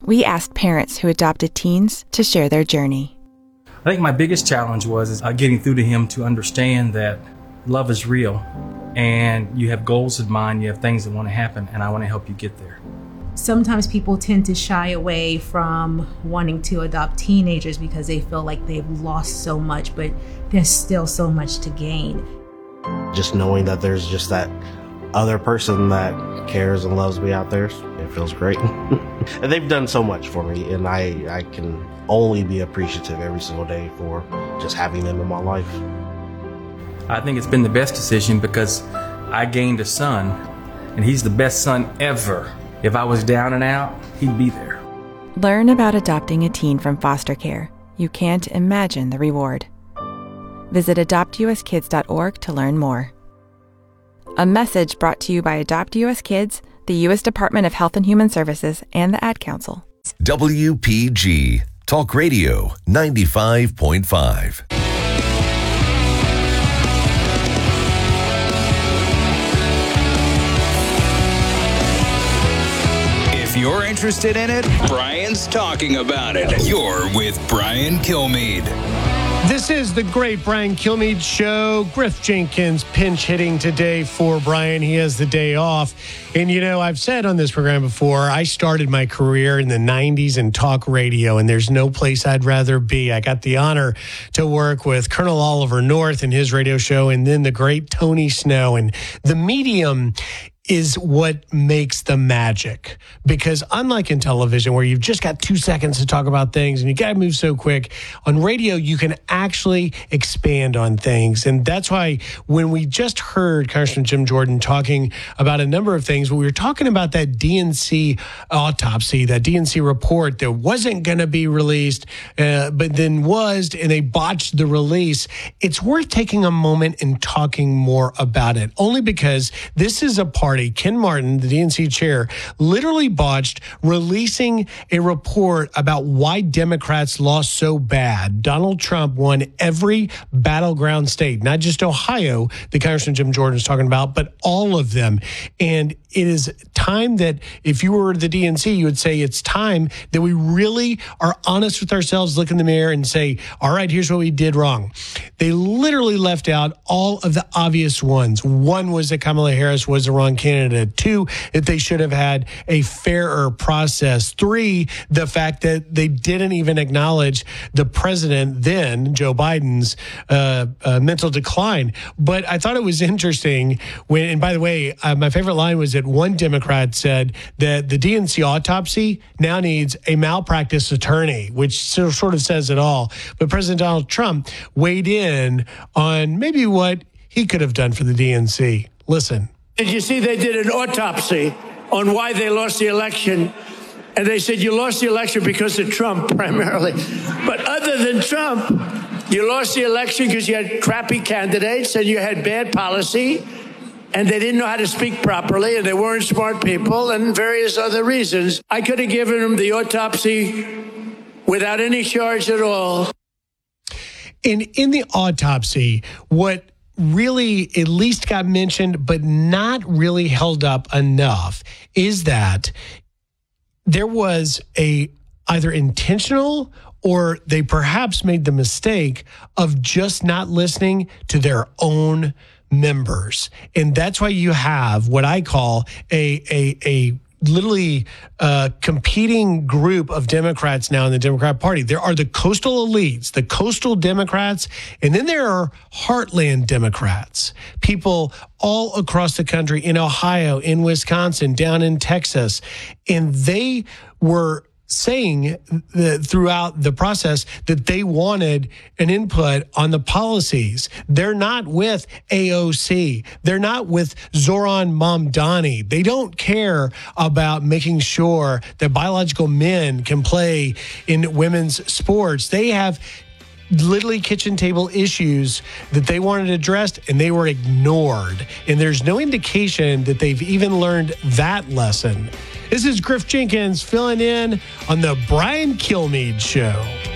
We asked parents who adopted teens to share their journey. I think my biggest challenge was getting through to him to understand that love is real and you have goals in mind, you have things that want to happen, and I want to help you get there. Sometimes people tend to shy away from wanting to adopt teenagers because they feel like they've lost so much, but there's still so much to gain. Just knowing that there's just that other person that cares and loves me out there, it feels great. And they've done so much for me, and I can only be appreciative every single day for just having them in my life. I think it's been the best decision because I gained a son, and he's the best son ever. If I was down and out, he'd be there. Learn about adopting a teen from foster care. You can't imagine the reward. Visit adoptuskids.org to learn more. A message brought to you by Adopt US Kids, the U.S. Department of Health and Human Services, and the Ad Council. WPG Talk Radio 95.5. If you're interested in it, Brian's talking about it. You're with Brian Kilmeade. This is the great Brian Kilmeade Show. Griff Jenkins pinch hitting today for Brian. He has the day off. And, you know, I've said on this program before, I started my career in the 90s in talk radio, and there's no place I'd rather be. I got the honor to work with Colonel Oliver North and his radio show, and then the great Tony Snow. And the medium is what makes the magic, because unlike in television where you've just got 2 seconds to talk about things and you got to move so quick, on radio you can actually expand on things. And that's why when we just heard Congressman Jim Jordan talking about a number of things, when we were talking about that DNC autopsy, that DNC report that wasn't going to be released, but then was, and they botched the release, it's worth taking a moment and talking more about it, only because this is a party. Ken Martin, the DNC chair, literally botched releasing a report about why Democrats lost so bad. Donald Trump won every battleground state, not just Ohio, the Congressman Jim Jordan is talking about, but all of them. And it is time that if you were the DNC, you would say it's time that we really are honest with ourselves, look in the mirror and say, all right, here's what we did wrong. They literally left out all of the obvious ones. One was that Kamala Harris was the wrong candidate. 2, that they should have had a fairer process. 3, the fact that they didn't even acknowledge the president then, Joe Biden's mental decline. But I thought it was interesting when, and by the way, my favorite line was that one Democrat said that the DNC autopsy now needs a malpractice attorney, which sort of says it all. But President Donald Trump weighed in on maybe what he could have done for the DNC. Listen. Did you see they did an autopsy on why they lost the election? And they said you lost the election because of Trump primarily. But other than Trump, you lost the election because you had crappy candidates and you had bad policy and they didn't know how to speak properly and they weren't smart people and various other reasons. I could have given them the autopsy without any charge at all. And in the autopsy, what really at least got mentioned, but not really held up enough, is that there was a either intentional or they perhaps made the mistake of just not listening to their own members. And that's why you have what I call a literally competing group of Democrats now in the Democrat Party. There are the coastal elites, the coastal Democrats, and then there are heartland Democrats, people all across the country, in Ohio, in Wisconsin, down in Texas. And they were saying that throughout the process that they wanted an input on the policies. They're not with AOC. They're not with Zoran Mamdani. They don't care about making sure that biological men can play in women's sports. They have literally kitchen table issues that they wanted addressed, and they were ignored. And there's no indication that they've even learned that lesson. This is Griff Jenkins filling in on the Brian Kilmeade Show.